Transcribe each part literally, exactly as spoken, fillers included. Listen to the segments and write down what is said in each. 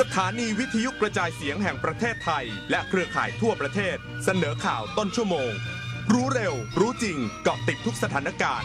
สถานีวิทยุกระจายเสียงแห่งประเทศไทยและเครือข่ายทั่วประเทศเสนอข่าวต้นชั่วโมงรู้เร็วรู้จริงเกาะติดทุกสถานการณ์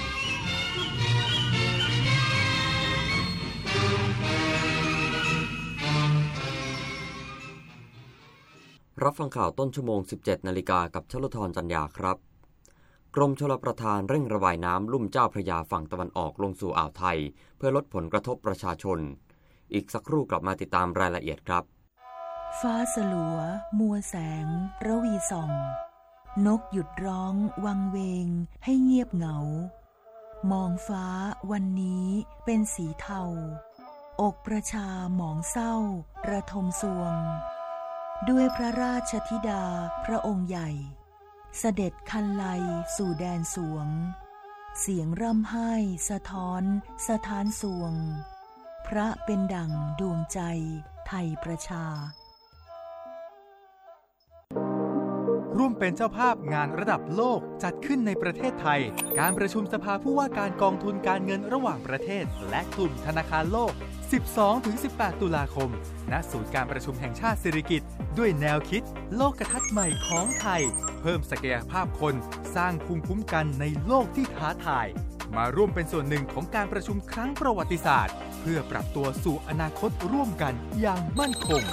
รับฟังข่าวต้นชั่วโมง สิบเจ็ดนาฬิกากับชลธรจันยาครับกรมชลประทานเร่งระบายน้ำลุ่มเจ้าพระยาฝั่งตะวันออกลงสู่อ่าวไทยเพื่อลดผลกระทบประชาชนอีกสักครู่กลับมาติดตามรายละเอียดครับฟ้าสลัวมัวแสงระวีส่องนกหยุดร้องวังเวงให้เงียบเหงามองฟ้าวันนี้เป็นสีเทาอกประชาหมองเศร้าระทมสวงด้วยพระราชธิดาพระองค์ใหญ่เสด็จคันไลสู่แดนสวงเสียงร่ำไห้สะท้อนสะท้านสวงพระเป็นดั่งดวงใจไทยประชาร่วมเป็นเจ้าภาพงานระดับโลกจัดขึ้นในประเทศไทยการประชุมสภาผู้ว่าการกองทุนการเงินระหว่างประเทศและกลุ่มธนาคารโลก สิบสองถึงสิบแปด ตุลาคมณศูนย์การประชุมแห่งชาติสิริกิติ์ด้วยแนวคิดโลกทัศน์ใหม่ของไทยเพิ่มศักยภาพคนสร้างภูมิคุ้มกันในโลกที่ท้าทายมาร่วมเป็นส่วนหนึ่งของการประชุมครั้งประวัติศาสตร์เพื่อปรับตัวสู่อนาคตร่วมกันอย่างมั่นคง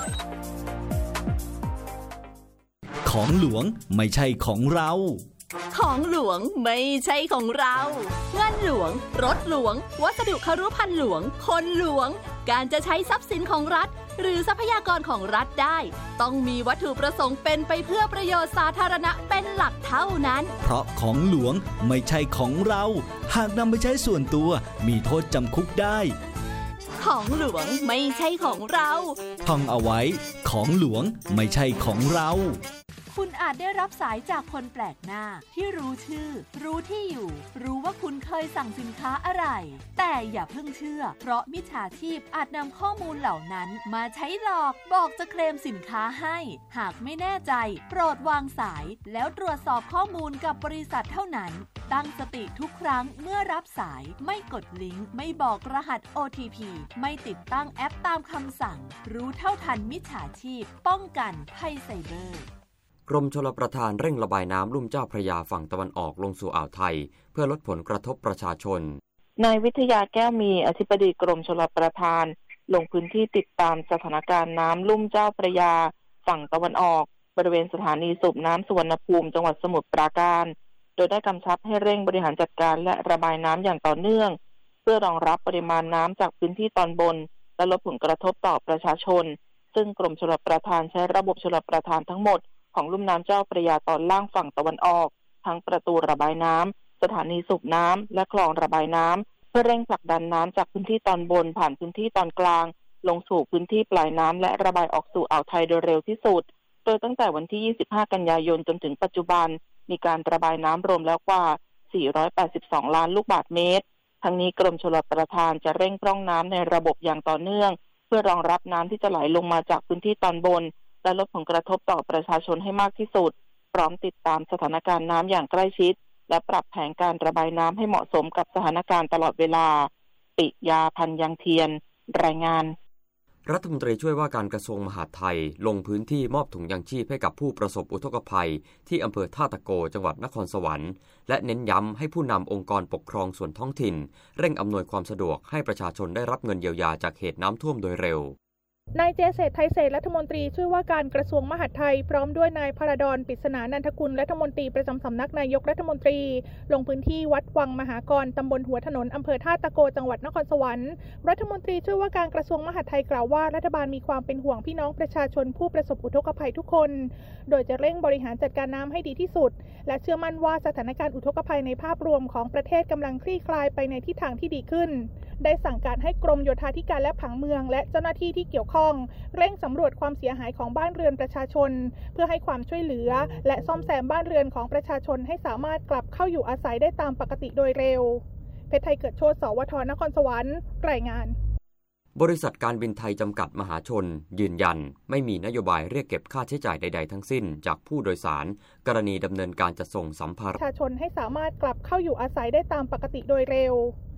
ของหลวงไม่ใช่ของเราของหลวงไม่ใช่ของเราเงินหลวงรถหลวงวัสดุคฤภัณฑ์หลวงคนหลวงการจะใช้ทรัพย์สินของรัฐหรือทรัพยากรของรัฐได้ต้องมีวัตถุประสงค์เป็นไปเพื่อประโยชน์สาธารณะเป็นหลักเท่านั้นเพราะของหลวงไม่ใช่ของเราหากนำไปใช้ส่วนตัวมีโทษจำคุกได้ของหลวงไม่ใช่ของเราท่องเอาไว้ของหลวงไม่ใช่ของเราคุณอาจได้รับสายจากคนแปลกหน้าที่รู้ชื่อรู้ที่อยู่รู้ว่าคุณเคยสั่งสินค้าอะไรแต่อย่าเพิ่งเชื่อเพราะมิจฉาชีพอาจนำข้อมูลเหล่านั้นมาใช้หลอกบอกจะเคลมสินค้าให้หากไม่แน่ใจโปรดวางสายแล้วตรวจสอบข้อมูลกับบริษัทเท่านั้นตั้งสติทุกครั้งเมื่อรับสายไม่กดลิงก์ไม่บอกรหัส โอ ที พี ไม่ติดตั้งแอปตามคำสั่งรู้เท่าทันมิจฉาชีพป้องกันภัยไซเบอร์กรมชลประทานเร่งระบายน้ำลุ่มเจ้าพระยาฝั่งตะวันออกลงสู่อ่าวไทยเพื่อลดผลกระทบประชาชนนายวิทยาแก้วมีอธิบดีกรมชลประทานลงพื้นที่ติดตามสถานการณ์น้ำลุ่มเจ้าพระยาฝั่งตะวันออกบริเวณสถานีสูบน้ำสุวรรณภูมิจังหวัดสมุทรปราการโดยได้กำชับให้เร่งบริหารจัดการและระบายน้ำอย่างต่อเนื่องเพื่อรองรับปริมาณน้ำจากพื้นที่ตอนบนและลดผลกระทบต่อประชาชนซึ่งกรมชลประทานใช้ระบบชลประทานทั้งหมดของลุ่มน้ำเจ้าพระยาตอนล่างฝั่งตะวันออกทั้งประตูระบายน้ำสถานีสูบน้ำและคลองระบายน้ำเพื่อเร่งผลักดันน้ำจากพื้นที่ตอนบนผ่านพื้นที่ตอนกลางลงสู่พื้นที่ปลายน้ำและระบายออกสู่อ่าวไทยโดยเร็วที่สุดโดยตั้งแต่วันที่ยี่สิบห้ากันยายนจนถึงปัจจุบันมีการระบายน้ำรวมแล้วกว่าสี่ร้อยแปดสิบสองล้านลูกบาศก์เมตรทั้งนี้กรมชลประทานจะเร่งพร่องน้ำในระบบอย่างต่อเนื่องเพื่อรองรับน้ำที่จะไหลลงมาจากพื้นที่ตอนบนและลดผลกระทบต่อประชาชนให้มากที่สุดพร้อมติดตามสถานการณ์น้ำอย่างใกล้ชิดและปรับแผนการระบายน้ำให้เหมาะสมกับสถานการณ์ตลอดเวลาปิยาพันธ์ยังเทียนรายงานรัฐมนตรีช่วยว่าการกระทรวงมหาดไทยลงพื้นที่มอบถุงยางชีพให้กับผู้ประสบอุทกภัยที่อำเภอท่าตะโกจังหวัดนครสวรรค์และเน้นย้ำให้ผู้นำองค์กรปกครองส่วนท้องถิ่นเร่งอำนวยความสะดวกให้ประชาชนได้รับเงินเยียวยาจากเหตุน้ำท่วมโดยเร็วนายเจเศรษฐ์ไทยเศรษฐ์รัฐมนตรีช่วยว่าการกระทรวงมหาดไทยพร้อมด้วยนายพระดอนปริศนานันทกุลรัฐมนตรีประจำสำนักนายกรัฐมนตรีลงพื้นที่วัดวังมหากรตำบลหัวถนนอำเภอท่าตะโกจังหวัดนครสวรรค์รัฐมนตรีช่วยว่าการกระทรวงมหาดไทยกล่าวว่ารัฐบาลมีความเป็นห่วงพี่น้องประชาชนผู้ประสบอุทกภัยทุกคนโดยจะเร่งบริหารจัดการน้ำให้ดีที่สุดและเชื่อมั่นว่าสถานการณ์อุทกภัยในภาพรวมของประเทศกำลังคลี่คลายไปในทิศทางที่ดีขึ้นได้สั่งการให้กรมโยธาธิการและผังเมืองและเจ้าหน้าที่ที่เกี่ยวข้องเร่งสำรวจความเสียหายของบ้านเรือนประชาชนเพื่อให้ความช่วยเหลือและซ่อมแซมบ้านเรือนของประชาชนให้สามารถกลับเข้าอยู่อาศัยได้ตามปกติโดยเร็วเพชรไทยเกิดโชติ สวท นครสวรรค์รายงานบริษัทการบินไทยจำกัดมหาชนยืนยันไม่มีนโยบายเรียกเก็บค่าใช้จ่ายใดๆทั้งสิ้นจากผู้โดยสารกรณีดำเนินการจัดส่งสัมภาระประชาชนให้สามารถกลับเข้าอยู่อาศัยได้ตามปกติโดยเร็ว